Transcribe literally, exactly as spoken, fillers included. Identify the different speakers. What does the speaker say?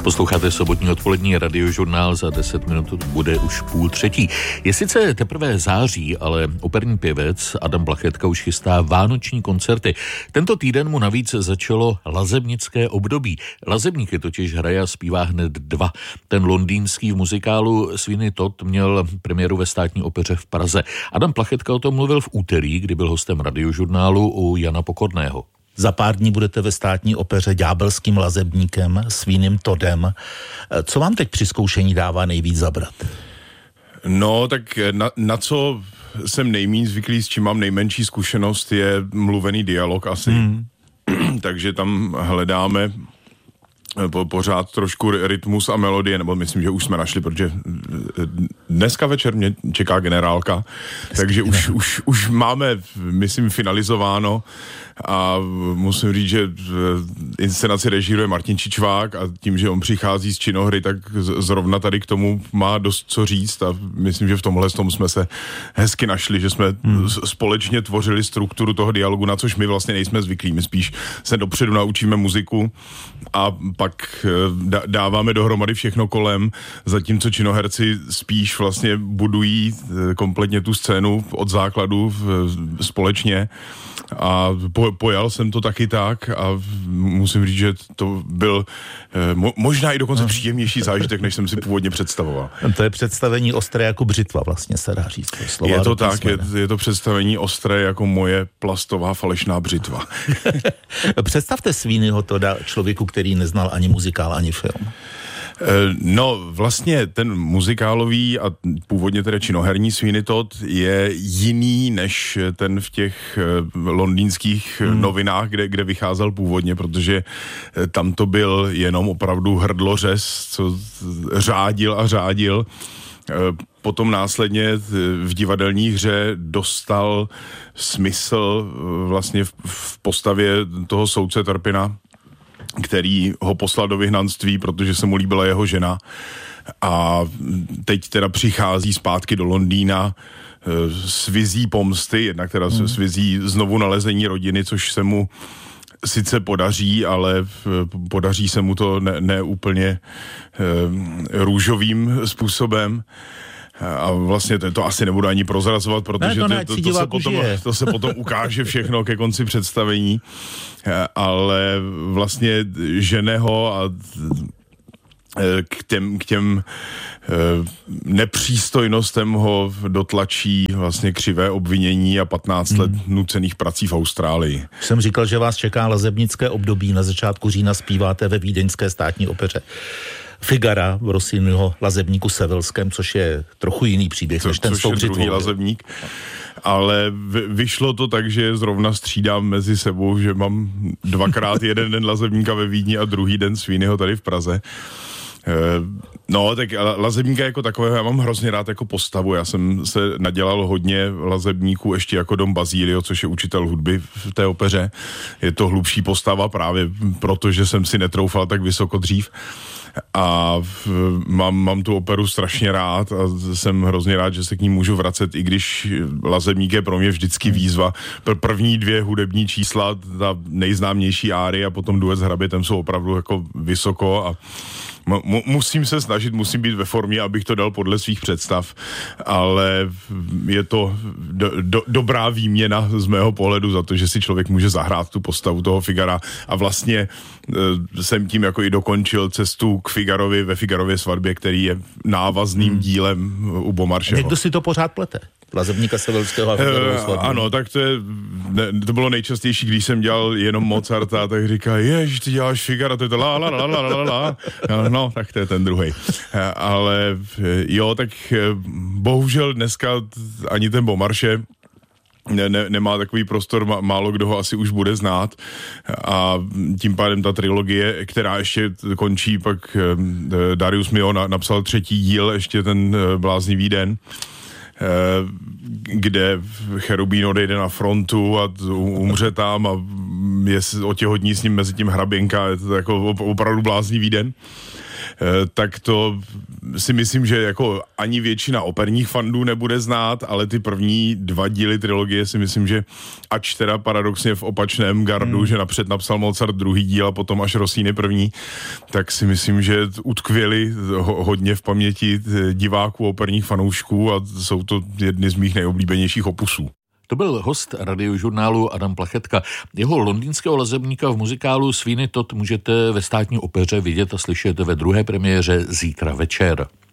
Speaker 1: Posloucháte sobotní odpolední radiožurnál, za deset minut bude už půl třetí. Je sice teprve září, ale operní pěvec Adam Plachetka už chystá vánoční koncerty. Tento týden mu navíc začalo lazebnické období. Lazebníky totiž hraje a zpívá hned dva. Ten londýnský v muzikálu Sweeney Todd měl premiéru ve Státní opeře v Praze. Adam Plachetka o tom mluvil v úterý, kdy byl hostem radiožurnálu u Jana Pokorného.
Speaker 2: Za pár dní budete ve Státní opeře ďábelským lazebníkem Sweeneym Toddem. Co vám teď při zkoušení dává nejvíc zabrat?
Speaker 3: No, tak na, na co jsem nejméně zvyklý, s čím mám nejmenší zkušenost, je mluvený dialog asi. Hmm. Takže tam hledáme po, pořád trošku rytmus a melodie, nebo myslím, že už jsme našli, protože dneska večer mě čeká generálka, dneska takže už, už, už máme, myslím, finalizováno a musím říct, že inscenaci režíruje Martin Čičvák a tím, že on přichází z činohry, tak zrovna tady k tomu má dost co říct a myslím, že v tomhle tom jsme se hezky našli, že jsme hmm. společně tvořili strukturu toho dialogu, na což my vlastně nejsme zvyklí, my spíš se dopředu naučíme muziku a pak dáváme dohromady všechno kolem, zatímco činoherci spíš vlastně budují kompletně tu scénu od základu společně a po, pojal jsem to taky tak a musím říct, že to byl mo, možná i dokonce příjemnější zážitek, než jsem si původně představoval.
Speaker 2: To je představení ostré jako břitva, vlastně se dá říct.
Speaker 3: Je to tak, je, je to představení ostré jako moje plastová falešná břitva.
Speaker 2: Představte Sweeneyho Todda člověku, který neznal ani muzikál, ani film.
Speaker 3: No, vlastně ten muzikálový a původně teda činoherní Sweeney Todd je jiný než ten v těch londýnských hmm. novinách, kde, kde vycházel původně, protože tam to byl jenom opravdu hrdlořez, co řádil a řádil. Potom následně v divadelní hře dostal smysl vlastně v postavě toho soudce Turpina, který ho poslal do vyhnanství, protože se mu líbila jeho žena a teď teda přichází zpátky do Londýna s vizí pomsty, jednak teda hmm. s vizí znovu nalezení rodiny, což se mu sice podaří, ale podaří se mu to ne, ne úplně růžovým způsobem. A vlastně to, to asi nebudu ani prozrazovat, protože ne, to, to, to, to, se potom, to se potom ukáže všechno ke konci představení, ale vlastně žene ho a k těm, k těm nepřístojnostem ho dotlačí vlastně křivé obvinění a patnáct hmm. let nucených prací v Austrálii.
Speaker 2: Jsem říkal, že vás čeká lazebnické období. Na začátku října zpíváte ve Vídeňské státní opeře Figara v Rossiniho lazebníku Sevilském, což je trochu jiný příběh, Co, než ten s tou břitvou.
Speaker 3: Druhý lazebník. Ale vyšlo to tak, že zrovna střídám mezi sebou, že mám dvakrát jeden den lazebníka ve Vídni a druhý den Sweeneyho tady v Praze. No, tak lazebníka jako takového já mám hrozně rád jako postavu. Já jsem se nadělal hodně lazebníků ještě jako Don Basilio, což je učitel hudby v té opeře. Je to hlubší postava právě proto, že jsem si netroufal tak vysoko dřív. A mám, mám tu operu strašně rád a jsem hrozně rád, že se k ní můžu vracet, i když lazebník je pro mě vždycky výzva. První dvě hudební čísla, ta nejznámější áry a potom duet s hrabětem jsou opravdu jako vysoko a M- musím se snažit, musím být ve formě, abych to dal podle svých představ, ale je to do, do, dobrá výměna z mého pohledu za to, že si člověk může zahrát tu postavu toho Figara a vlastně e, jsem tím jako i dokončil cestu k Figarovi ve Figarově svatbě, který je návazným hmm. dílem u Beaumarchaiseho.
Speaker 2: Někdo si to pořád plete? Lazebníka Sevilského a Figarovou svatbu.
Speaker 3: Ano, tak to, je, ne, to bylo nejčastější, když jsem dělal jenom Mozarta, tak říká, ježiš, ty děláš Figara, to je to la la la la la la. No, tak to je ten druhej. Ale jo, tak bohužel dneska ani ten Beaumarchais Ne, ne, nemá takový prostor, má, málo kdo ho asi už bude znát a tím pádem ta trilogie, která ještě končí, pak eh, Darius Milhaud na, napsal třetí díl, ještě ten eh, bláznivý den, eh, kde Cherubín odejde na frontu a umře tam a je otěhodní s ním mezi tím hraběnka, je to jako opravdu bláznivý den. tak to si myslím, že jako ani většina operních fandů nebude znát, ale ty první dva díly trilogie si myslím, že ač teda paradoxně v opačném gardu, hmm. že napřed napsal Mozart druhý díl a potom až Rossini první, tak si myslím, že utkvěli ho, hodně v paměti diváků, operních fanoušků a jsou to jedny z mých nejoblíbenějších opusů.
Speaker 1: To byl host radiožurnálu Adam Plachetka. Jeho londýnského lazebníka v muzikálu Sweeney Todd můžete ve Státní opeře vidět a slyšet ve druhé premiéře zítra večer.